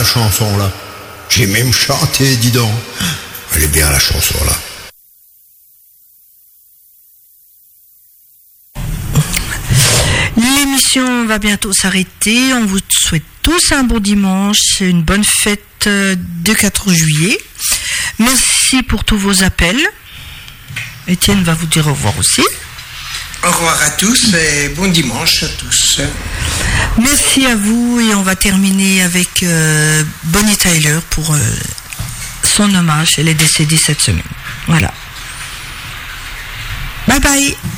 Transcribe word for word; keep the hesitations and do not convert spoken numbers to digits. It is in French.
chanson là. J'ai même chanté, dis donc. Elle est bien la chanson là. L'émission va bientôt s'arrêter. On vous souhaite tous un bon dimanche, une bonne fête du quatorze juillet. Merci pour tous vos appels. Étienne va vous dire au revoir aussi. Au revoir à tous et bon dimanche à tous. Merci à vous et on va terminer avec euh, Bonnie Tyler pour euh, son hommage. Elle est décédée cette semaine. Voilà. Bye bye.